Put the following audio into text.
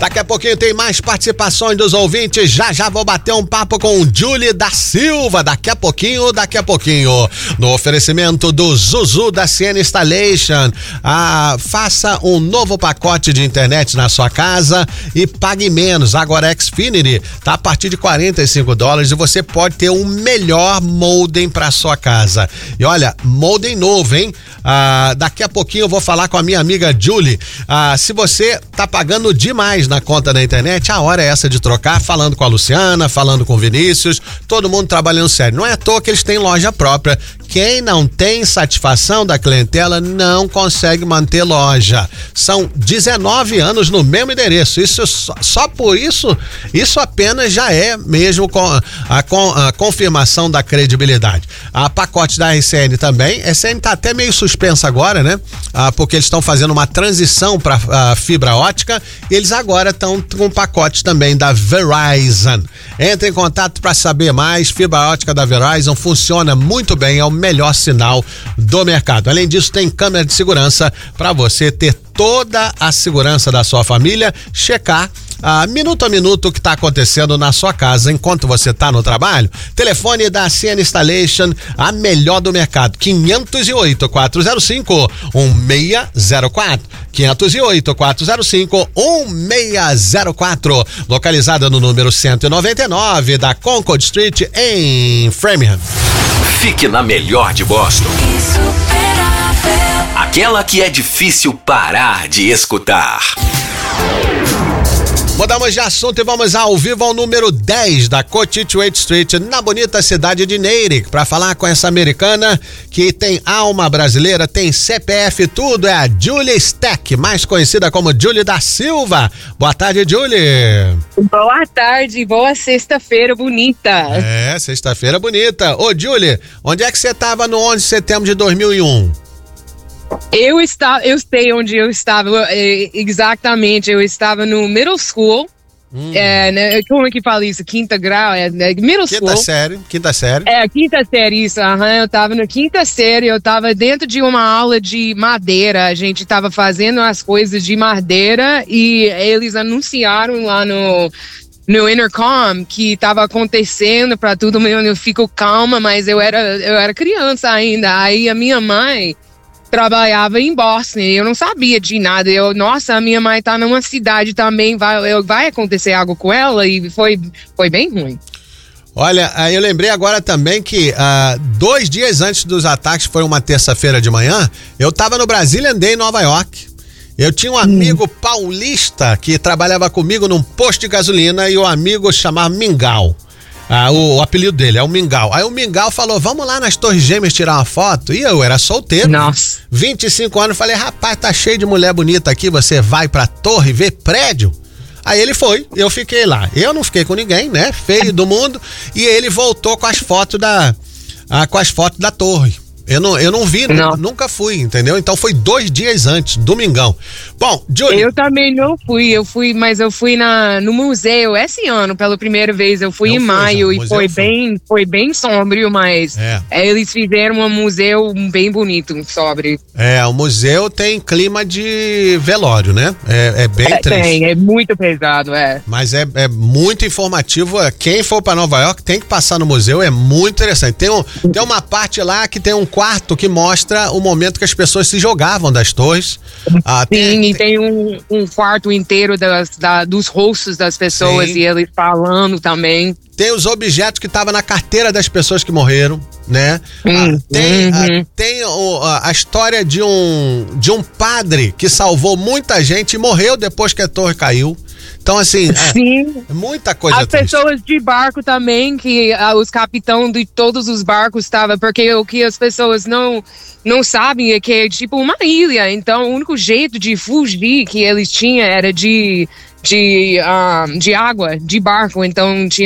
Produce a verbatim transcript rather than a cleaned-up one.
Daqui a pouquinho tem mais participações dos ouvintes. Já já vou bater um papo com o Julie da Silva. Daqui a pouquinho, daqui a pouquinho. No oferecimento do Zuzu da C N Installation. Ah, faça um novo pacote de internet na sua casa e pague menos. Agora Xfinity tá a partir de quarenta e cinco dólares e você pode ter um melhor modem para sua casa. E olha, modem novo, hein? Ah, daqui a pouquinho eu vou falar com a minha amiga Julie. Ah, se você tá pagando demais na conta da internet, a hora é essa de trocar, falando com a Luciana, falando com o Vinícius, todo mundo trabalhando sério. Não é à toa que eles têm loja própria. Quem não tem satisfação da clientela não consegue manter loja. São dezenove anos no mesmo endereço. Isso só, só por isso, isso apenas já é mesmo com a, a, a confirmação da credibilidade. A pacote da R C N também. A R C N tá até meio suspensa agora, né? Ah, porque eles estão fazendo uma transição para a fibra ótica. E eles agora estão com pacotes também da Verizon. Entre em contato para saber mais. Fibra ótica da Verizon funciona muito bem, é o melhor sinal do mercado. Além disso, tem câmera de segurança para você ter toda a segurança da sua família, checar ah, minuto a minuto o que está acontecendo na sua casa enquanto você está no trabalho. Telefone da C N Installation, a melhor do mercado, quinhentos e oito, quatrocentos e cinco, dezesseis zero quatro. quinhentos e oito, quatrocentos e cinco, dezesseis zero quatro. Localizada no número cento e noventa e nove da Concord Street em Framingham. Fique na melhor de Boston. Aquela que é difícil parar de escutar. Mudamos de assunto e vamos ao vivo ao número dez da Cochituate Street, na bonita cidade de Natick, para falar com essa americana que tem alma brasileira, tem C P F, tudo. É a Julie Stack, mais conhecida como Julie da Silva. Boa tarde, Julie. Boa tarde, boa sexta-feira bonita. É, sexta-feira bonita. Ô, Julie, onde é que você estava no onze de setembro de dois mil e um? Eu estava, eu sei onde eu estava, exatamente, eu estava no middle school, hum. é, né, como é que fala isso, quinta grau, é, né, middle quinta school. Quinta série, quinta série. É, quinta série, isso, aham, eu estava na quinta série, eu estava dentro de uma aula de madeira, a gente estava fazendo as coisas de madeira e eles anunciaram lá no... no intercom que estava acontecendo para todo mundo. Eu fico calma, mas eu era, eu era criança ainda. Aí a minha mãe trabalhava em Boston, eu não sabia de nada. Eu, nossa, a minha mãe tá numa cidade também, vai, vai acontecer algo com ela, e foi, foi bem ruim. Olha, eu lembrei agora também que uh, dois dias antes dos ataques, foi uma terça-feira de manhã, eu tava no Brazilian Day em Nova York. Eu tinha um amigo hum. paulista que trabalhava comigo num posto de gasolina e o amigo chamava Mingau. Ah, o, o apelido dele é o Mingau. Aí o Mingau falou, vamos lá nas Torres Gêmeas tirar uma foto. E eu era solteiro. Nossa. vinte e cinco anos, falei, rapaz, tá cheio de mulher bonita aqui, você vai pra torre ver prédio? Aí ele foi, eu fiquei lá. Eu não fiquei com ninguém, né? Feio do mundo. E ele voltou com as fotos da, ah, com as fotos da torre. Eu não, eu não vi, não. Nunca fui, entendeu? Então foi dois dias antes, domingão. Bom, Julie... Eu também não fui, eu fui, mas eu fui na, no museu esse ano, pela primeira vez. Eu fui eu em fui, maio e foi bem, foi bem sombrio, mas é. eles fizeram um museu bem bonito, sóbrio. É, o museu tem clima de velório, né? É, é bem é, triste. Tem, é muito pesado, é. Mas é, é muito informativo. Quem for para Nova York tem que passar no museu, é muito interessante. Tem, um, tem uma parte lá que tem um quarto que mostra o momento que as pessoas se jogavam das torres. Ah, Sim, tem, e tem um, um quarto inteiro das, da, dos rostos das pessoas. Sim. E eles falando também. Tem os objetos que estavam na carteira das pessoas que morreram, né? Hum, ah, tem uhum. ah, tem o, a, a história de um, de um padre que salvou muita gente e morreu depois que a torre caiu. Então, assim, Sim. é muita coisa As triste. pessoas de barco também, que ah, os capitães de todos os barcos estavam, porque o que as pessoas não, não sabem é que é tipo uma ilha, então o único jeito de fugir que eles tinham era de, de, um, de água, de barco, então tinha